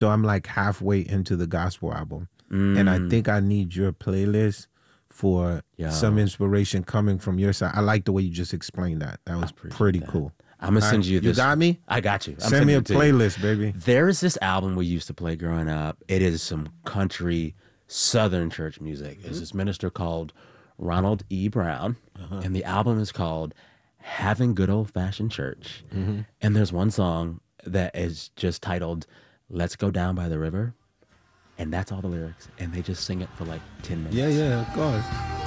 So I'm like halfway into the gospel album. And I think I need your playlist for some inspiration coming from your side. I like the way you just explained that. That was pretty cool. I'm going to send you this. You got me? I got you. Send me a playlist, baby. There is this album we used to play growing up. It is some country Southern church music. It's this minister called Ronald E. Brown. And the album is called Having Good Old Fashioned Church. And there's one song that is just titled Let's Go Down by the River. And that's all the lyrics. And they just sing it for like 10 minutes. Yeah, of course.